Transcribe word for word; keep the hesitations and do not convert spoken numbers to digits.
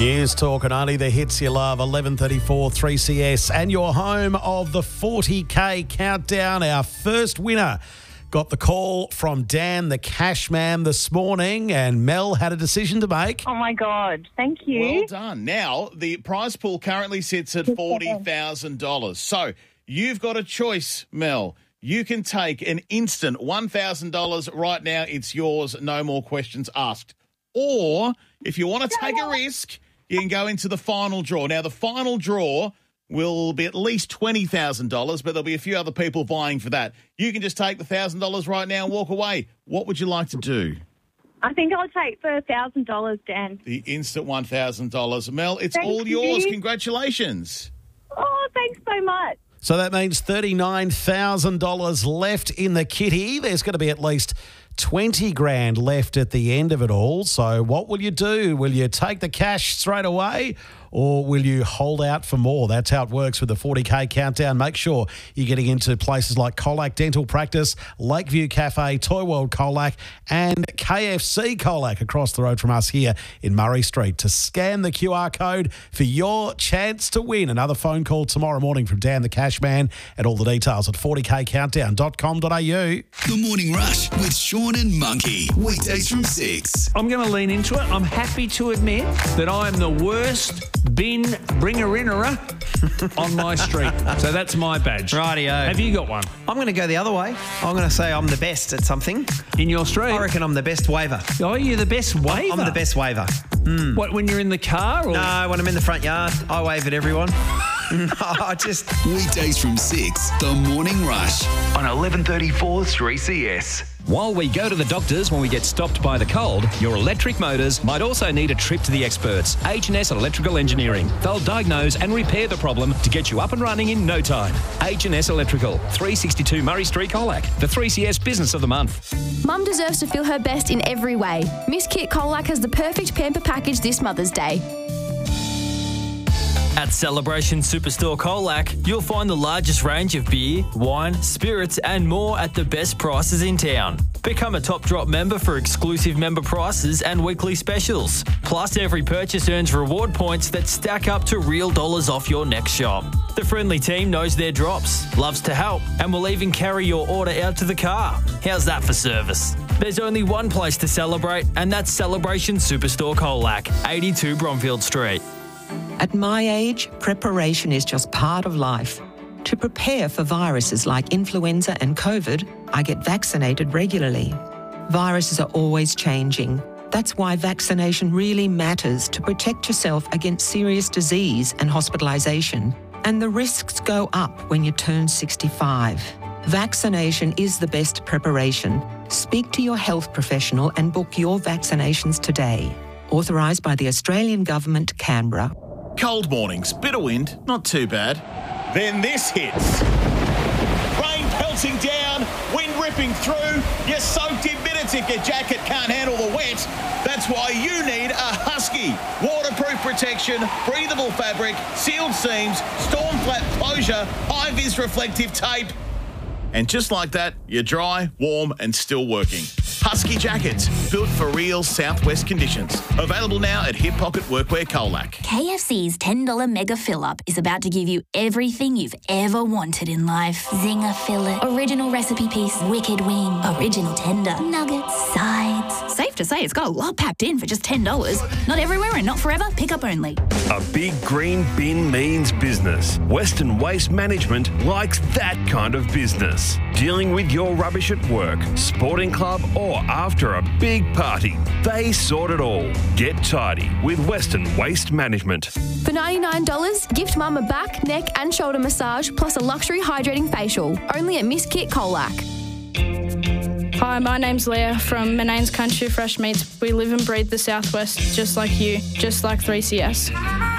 News Talk and only the hits you love, eleven thirty-four three C S, and your home of the forty K countdown. Our first winner got the call from Dan, the cash man, this morning, and Mel had a decision to make. Oh, my God. Thank you. Well done. Now, the prize pool currently sits at forty thousand dollars. So you've got a choice, Mel. You can take an instant one thousand dollars right now. It's yours. No more questions asked. Or if you want to take a risk, you can go into the final draw. Now, the final draw will be at least twenty thousand dollars, but there'll be a few other people vying for that. You can just take the one thousand dollars right now and walk away. What would you like to do? I think I'll take the one thousand dollars, Dan. The instant one thousand dollars. Mel, it's Thank all you. yours. Congratulations. Oh, thanks so much. So that means thirty-nine thousand dollars left in the kitty. There's going to be at least twenty grand left at the end of it all. So what will you do? Will you take the cash straight away, or will you hold out for more? That's how it works with the forty K countdown. Make sure you're getting into places like Colac Dental Practice, Lakeview Cafe, Toy World Colac, and K F C Colac across the road from us here in Murray Street. To scan the Q R code for your chance to win. Another phone call tomorrow morning from Dan the Cashman, and all the details at forty k countdown dot com dot a u. The Morning Rush with Sean and Monkey. Weekdays from six. I'm going to lean into it. I'm happy to admit that I am the worst bin bringer-innerer on my street. So that's my badge. Rightio. Have you got one? I'm going to go the other way. I'm going to say I'm the best at something. In your street? I reckon I'm the best waver. Oh, you're the best waver? I'm the best waver. Mm. What, when you're in the car? Or? No, when I'm in the front yard, I wave at everyone. No, I just... Weekdays from six. The Morning Rush on eleven thirty-four three C S. While we go to the doctors when we get stopped by the cold, your electric motors might also need a trip to the experts, H and S Electrical Engineering. They'll diagnose and repair the problem to get you up and running in no time. H and S Electrical, three sixty-two Murray Street, Colac, the three C S Business of the Month. Mum deserves to feel her best in every way. Miss Kit Colac has the perfect pamper package this Mother's Day. At Celebration Superstore Colac, you'll find the largest range of beer, wine, spirits and more at the best prices in town. Become a Top Drop member for exclusive member prices and weekly specials. Plus, every purchase earns reward points that stack up to real dollars off your next shop. The friendly team knows their drops, loves to help, and will even carry your order out to the car. How's that for service? There's only one place to celebrate, and that's Celebration Superstore Colac, eighty-two Bromfield Street. At my age, preparation is just part of life. To prepare for viruses like influenza and COVID, I get vaccinated regularly. Viruses are always changing. That's why vaccination really matters to protect yourself against serious disease and hospitalisation. And the risks go up when you turn sixty-five. Vaccination is the best preparation. Speak to your health professional and book your vaccinations today. Authorised by the Australian Government, Canberra. Cold mornings, bit of wind, not too bad. Then this hits. Rain pelting down, wind ripping through. You're soaked in minutes if your jacket can't handle the wet. That's why you need a Husky. Waterproof protection, breathable fabric, sealed seams, storm flat closure, high-vis reflective tape. And just like that, you're dry, warm and still working. Husky jackets, built for real southwest conditions. Available now at Hip Pocket Workwear Colac. K F C's ten dollar Mega Fill-Up is about to give you everything you've ever wanted in life. Zinger fillet, original recipe piece, wicked wing, original tender, nuggets, sides. Safe to say it's got a lot packed in for just ten dollars. Not everywhere and not forever, pick up only. A big green bin means business. Western Waste Management likes that kind of business. Dealing with your rubbish at work, sporting club or after a big party. They sort it all. Get tidy with Western Waste Management. For ninety-nine dollars, gift Mum a back, neck and shoulder massage plus a luxury hydrating facial. Only at Miss Kit Colac. Hi, my name's Leah from Menanes Country Fresh Meats. We live and breathe the Southwest just like you, just like three C S.